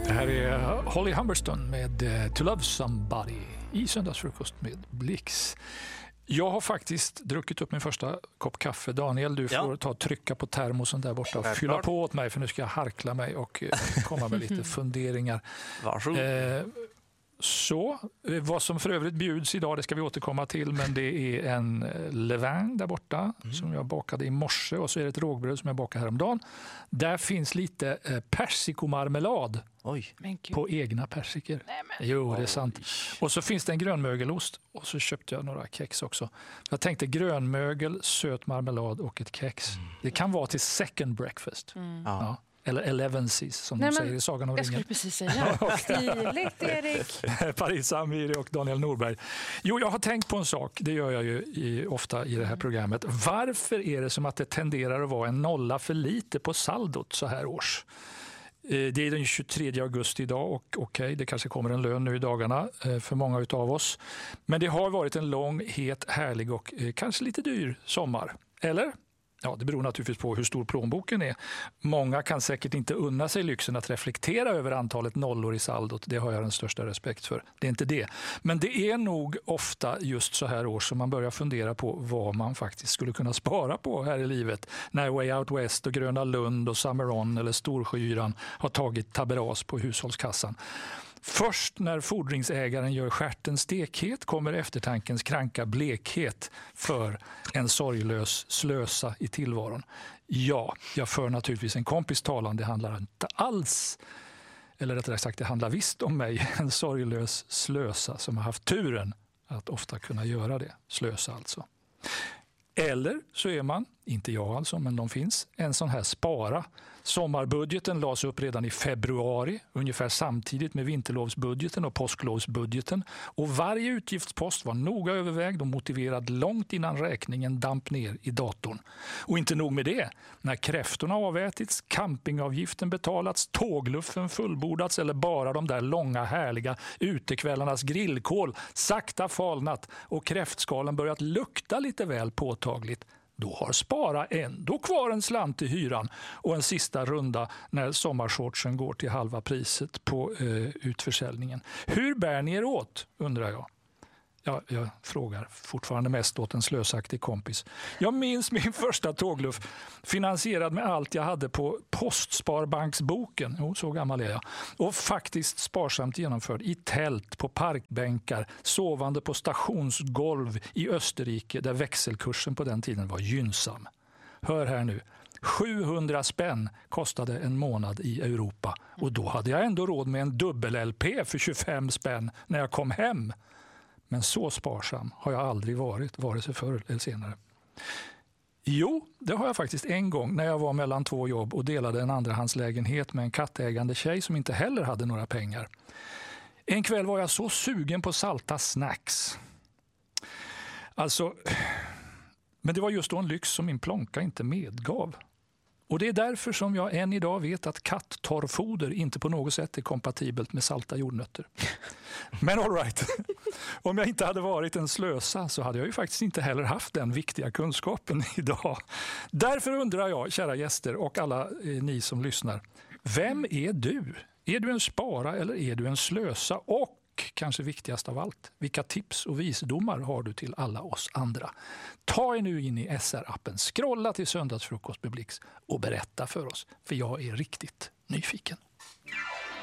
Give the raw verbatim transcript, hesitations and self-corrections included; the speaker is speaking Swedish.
Det här är Holly Humberstone med To Love Somebody i Söndagsfrukost med Blix. Jag har faktiskt druckit upp min första kopp kaffe. Daniel, du får ja. ta och trycka på termosen där borta och Självklart. fylla på åt mig, för nu ska jag harkla mig och komma med lite funderingar. Varsågod. Eh, Så, vad som för övrigt bjuds idag, det ska vi återkomma till, men det är en levain där borta mm. som jag bakade i morse, och så är det ett rågbröd som jag bakade häromdagen. Där finns lite persikomarmelad Oj. på egna persikor. Jo, det är sant. Och så finns det en grönmögelost, och så köpte jag några kex också. Jag tänkte grönmögel, söt marmelad och ett kex. Mm. Det kan vara till second breakfast. Mm. Ja. Eller elevensies som Nej, de säger i Sagan om jag ringen. Jag skulle precis säga. Stiligt, Erik. Paris Amiri och Daniel Norberg. Jo, jag har tänkt på en sak. Det gör jag ju i, ofta i det här programmet. Varför är det som att det tenderar att vara en nolla för lite på saldot så här års? Det är den tjugotredje augusti idag, och okej, okay, det kanske kommer en lön nu i dagarna för många utav oss. Men det har varit en lång, het, härlig och kanske lite dyr sommar. Eller? Ja, det beror naturligtvis på hur stor plånboken är. Många kan säkert inte unna sig lyxen att reflektera över antalet nollor i saldot. Det har jag den största respekt för. Det är inte det. Men det är nog ofta just så här år som man börjar fundera på vad man faktiskt skulle kunna spara på här i livet. När Way Out West och Gröna Lund och Summer On eller Storsjöyran har tagit taberas på hushållskassan. Först när fordringsägaren gör stjärten stekhet kommer eftertankens kranka blekhet för en sorglös slösa i tillvaron. Ja, jag för naturligtvis en kompis talan. Det handlar inte alls, eller rättare sagt det handlar visst om mig, en sorglös slösa som har haft turen att ofta kunna göra det. Slösa alltså. Eller så är man, inte jag alltså, men de finns, en sån här spara. Sommarbudgeten lades upp redan i februari, ungefär samtidigt med vinterlovsbudgeten och påsklovsbudgeten. Och varje utgiftspost var noga övervägd och motiverad långt innan räkningen damp ner i datorn. Och inte nog med det, när kräftorna avätits, campingavgiften betalats, tågluffen fullbordats eller bara de där långa härliga utekvällarnas grillkål sakta falnat och kräftskalen börjat lukta lite väl påtagligt, då har Spara ändå kvar en slant i hyran och en sista runda när sommarshortsen går till halva priset på eh, utförsäljningen. Hur bär ni er åt, undrar jag? Ja, jag frågar fortfarande mest åt en slösaktig kompis. Jag minns min första tågluff finansierad med allt jag hade på Postsparbanksboken. Jo, så gammal är jag. Och faktiskt sparsamt genomförd i tält, på parkbänkar, sovande på stationsgolv i Österrike där växelkursen på den tiden var gynnsam. Hör här nu. sjuhundra spänn kostade en månad i Europa. Och då hade jag ändå råd med en dubbel-L P för tjugofem spänn när jag kom hem. Men så sparsam har jag aldrig varit, vare sig förr eller senare. Jo, det har jag faktiskt en gång när jag var mellan två jobb och delade en andrahandslägenhet med en kattägande tjej som inte heller hade några pengar. En kväll var jag så sugen på salta snacks. Alltså, men det var just då en lyx som min plånka inte medgav. Och det är därför som jag än idag vet att katttorrfoder inte på något sätt är kompatibelt med salta jordnötter. Men all right. Om jag inte hade varit en slösa så hade jag ju faktiskt inte heller haft den viktiga kunskapen idag. Därför undrar jag, kära gäster och alla eh, ni som lyssnar, vem är du? Är du en spara eller är du en slösa? Och kanske viktigast av allt, vilka tips och visdomar har du till alla oss andra? Ta er nu in i S R-appen, scrolla till Söndagsfrukost med Blix och berätta för oss, för jag är riktigt nyfiken.